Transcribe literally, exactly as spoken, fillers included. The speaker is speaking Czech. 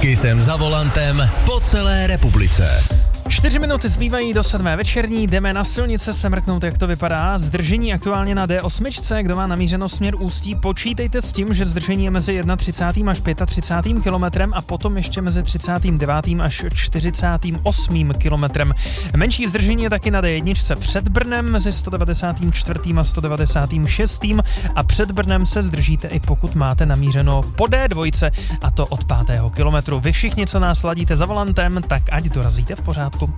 Kissem za volantem po celé republice. Čtyři minuty zbývají do sedmé večerní, jdeme na silnice se mrknout, jak to vypadá. Zdržení aktuálně na D osm, kdo má namířeno směr Ústí, počítejte s tím, že zdržení je mezi třicátým prvním až třicátým pátým kilometrem a potom ještě mezi třicátým devátým až čtyřicátým osmým kilometrem. Menší zdržení je taky na D jedna před Brnem mezi sto devadesátým čtvrtým a sto devadesátým šestým a před Brnem se zdržíte i pokud máte namířeno po D dva a to od pátého kilometru. Vy všichni, co nás ladíte za volantem, tak ať dorazíte v pořádku.